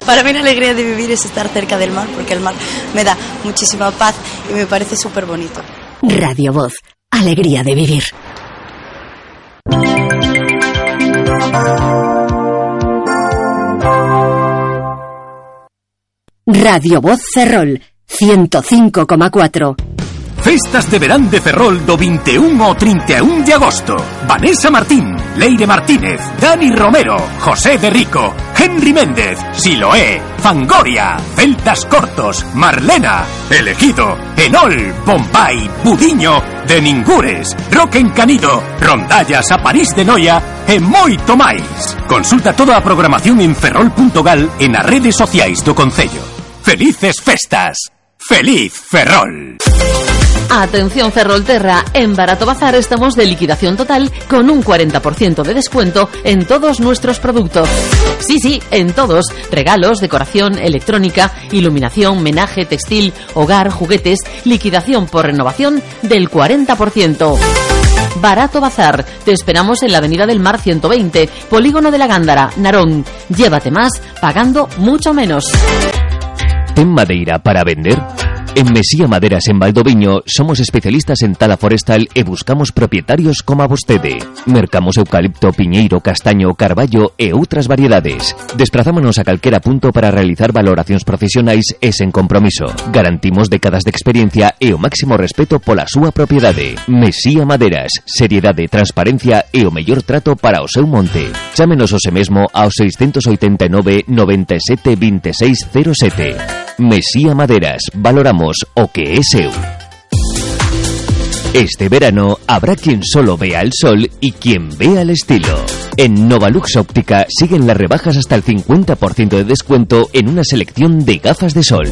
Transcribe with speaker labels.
Speaker 1: Para mí la alegría de vivir es estar cerca del mar, porque el mar me da muchísima paz y me parece súper bonito.
Speaker 2: Radio Voz, alegría de vivir. Radio Voz Ferrol, 105,4.
Speaker 3: Festas de verán de Ferrol do 21 ao 31 de agosto. Vanessa Martín, Leire Martínez, Dani Romero, José de Rico, Henry Méndez, Siloé, Fangoria, Celtas Cortos, Marlena, Elegido, Enol, Bombay, Budiño, De Ningures, Roque Encanido, Rondallas a París de Noia e moito máis. Consulta toda a programación en ferrol.gal e nas redes sociais do Concello. Felices festas. ¡Feliz Ferrol!
Speaker 4: Atención Ferrolterra, en Barato Bazar estamos de liquidación total con un 40% de descuento en todos nuestros productos. Sí, en todos. Regalos, decoración, electrónica, iluminación, menaje, textil, hogar, juguetes, liquidación por renovación del 40%. Barato Bazar, te esperamos en la Avenida del Mar 120, Polígono de la Gándara, Narón. Llévate más, pagando mucho menos.
Speaker 5: ¿Ten madeira para vender? En Mesía Maderas en Valdoviño somos especialistas en tala forestal e buscamos propietarios como a vostede. Mercamos eucalipto, piñeiro, castaño, carballo e outras variedades. Desprazámonos a calquera punto para realizar valoracións profesionais e sen compromiso. Garantimos décadas de experiencia e o máximo respeto pola súa propiedade. Mesía Maderas, seriedade, transparencia e o mellor trato para o seu monte. Chámenos hoxe mesmo ao 689 97 26 07. Mesía Maderas, valoramos o que es seu. Este verano habrá quien solo vea el sol y quien vea el estilo. En Novalux Óptica siguen las rebajas hasta el 50% de descuento en una selección de gafas de sol.